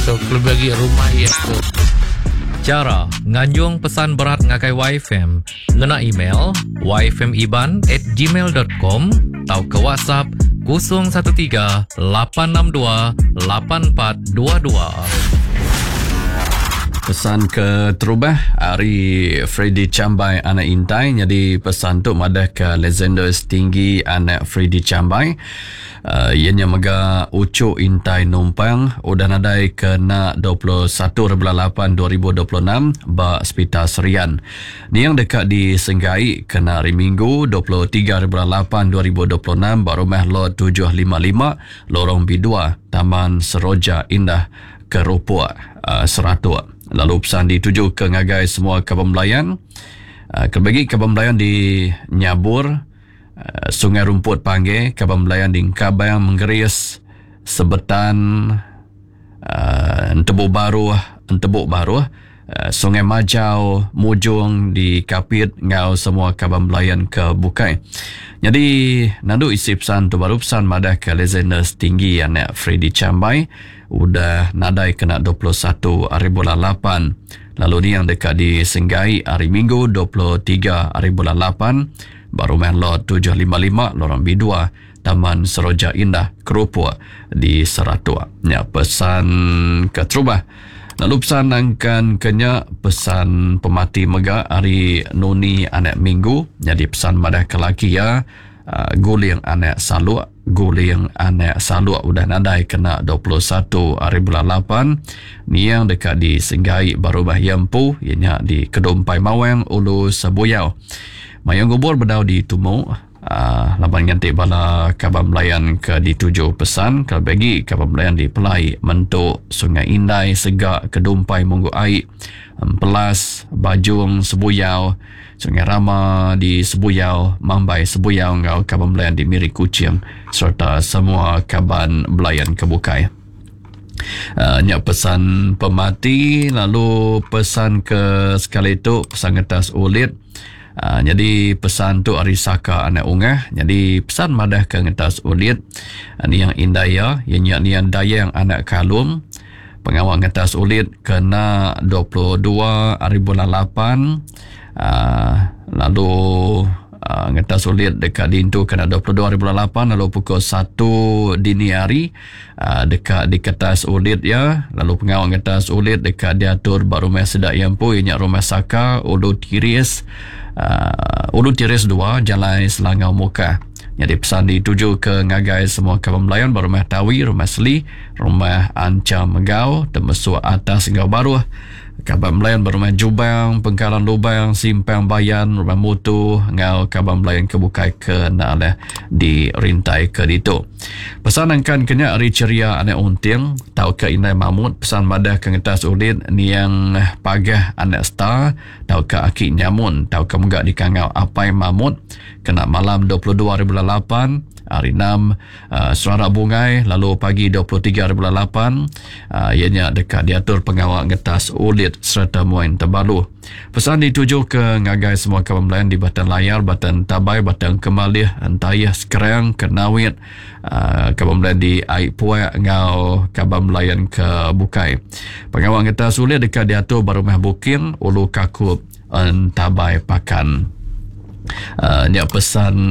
tu kalau bagi rumah ya tu. Cara nganjung pesan berat ngakai YFM ngena email yfmiban@gmail.com atau ke WhatsApp 013 862 8422. Pesan ke terubah Ari Freddy Chambai anak Intai. Jadi pesan tu madah ke legenda setinggi anak Freddy Chambai. Ianya mega ucuk Intai numpang udah nadai ke nak 21/8 2026 ba Hospital Serian. Ni yang dekat di Senggai kena hari Minggu 23/8 2026 ba rumah lot 755 Lorong B2 Taman Seroja Indah Keropok Seratua. Lalu pesan dituju ke ngagai semua Kaban Melayan. Kebagi Kaban Melayan di Nyabur, Sungai Rumput Panggil, Kaban Melayan di Kabayang Menggeris, Sebetan, Entebuk Baru, Sungai Majau, Mujung di Kapit, ngau semua Kaban Melayan ke Bukai. Jadi, nandu isi pesan tu baru pesan madah ke legenda setinggi anak Freddy Chambai. Udah nadai kena 21/8. Lalu ni yang dekat di Senggai hari Minggu 23/8 baru main lot 755 Lorong B2 Taman Seroja Indah Keropok di Seratua. Ya, pesan ke terubah. Lalu pesan angkan kenya pesan pemati mega hari Nuni anak Minggu. Jadi pesan madah ke laki ya. Guling anak Saluk udah nadai kena 21/8. Ni yang dekat di Senggai baru Bahyampu, ianya di Kedumpai Mawang Ulu Sebuyau. Mayang gubur berdau di Tumu. Laban ngantik bala Kaban Melayan ke dituju pesan kalau bagi Kaban Melayan di Pelai Mentuk Sungai Indai Segak Kedumpai Munggu Aik Pelas Bajung Sebuyau Sungai Rama di Sebuyau Mambai Sebuyau ngau Kaban Melayan di Miri Kucing serta semua Kaban Melayan kebukai. Nyak pesan pemati. Lalu pesan ke sekali itu pesan ngetas ulit. Jadi pesan tu Arisaka anak ungah. Jadi pesan madah ke ngetas ulit. Ni yang indaya, yang yang dayang anak kalum. Pengawal ngetas ulit kena 22/8. Lalu ngetas ulit dekat dintu kena 22/8. Lalu pukul 1 dini hari dekat di kertas ulit ya. Lalu pengawal ngetas ulit dekat diatur baru rumah sedak yampu ianya rumah Saka Ulu Tiris 2 Jalan Selangau Muka. Jadi pesan dituju ke ngagai semua Kaban Melayan baru rumah Tawi, rumah Seli, rumah Ancam Megau, Temesua Atas Ngau Baru, Kaban Melayan baru rumah Jubang, Pengkalan Lubang, Simpang Bayan, rumah Mutu, ngau Kaban Melayan kebukai ke nak di rintai ke ditu. Pesan angkan kenya hari ceria anak unting, tau ke Inai Mahmud, pesan madah ke ngetas ulit, ni yang pagah anak star, tau ke Akik Nyamun, tau ke megak di Kangau Apai Mahmud, kena malam 22/8, hari 6 Serarak Bungai. Lalu pagi 23/8 ianya dekat diatur pengawal ngetas ulit serta Muain Tebalu. Pesan dituju ke ngagai semua Kaban Melayan di Batan Layar, Batan Tabai, Batan Kemalih, Antayah Sekerang, Kenawit, Kaban Melayan di Aik Puak ngau Kaban Melayan ke Bukai. Pengawal ngetas ulit dekat diatur Barumah Bukin, Ulu Kakup, Tabai Pakan. Ni pesan